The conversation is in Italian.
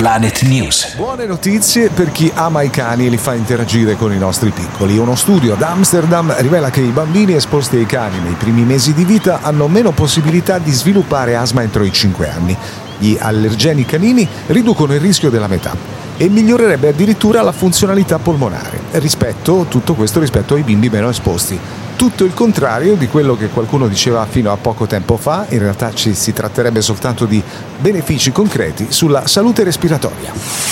Planet News. Buone notizie per chi ama i cani e li fa interagire con i nostri piccoli. Uno studio ad Amsterdam rivela che i bambini esposti ai cani nei primi mesi di vita hanno meno possibilità di sviluppare asma entro i 5 anni. Gli allergeni canini riducono il rischio della metà e migliorerebbe addirittura la funzionalità polmonare. Tutto questo rispetto ai bimbi meno esposti. Tutto il contrario di quello che qualcuno diceva fino a poco tempo fa. In realtà si tratterebbe soltanto di benefici concreti sulla salute respiratoria.